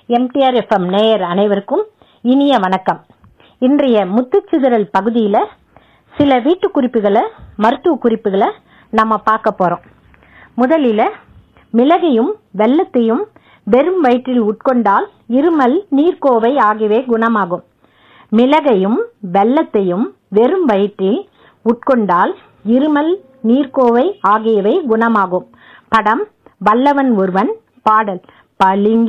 MTR FM நேயர் அனைவருக்கும் இனிய வணக்கம். இன்றைய முத்துச்சிதறல் பகுதியில சில வீட்டு குறிப்புகளை, மருத்துவ குறிப்புகளை நம்ம பார்க்க போறோம். முதலில மிளகையும் வெல்லத்தையும் வெறும் வயிற்றில் உட்கொண்டால் இருமல், நீர்க்கோவை ஆகியவை குணமாகும். மிளகையும் வெல்லத்தையும் வெறும் வயிற்றில் உட்கொண்டால் இருமல், நீர்க்கோவை ஆகியவை குணமாகும். படம் வல்லவன் ஒருவன். பாடல் பளிங்கு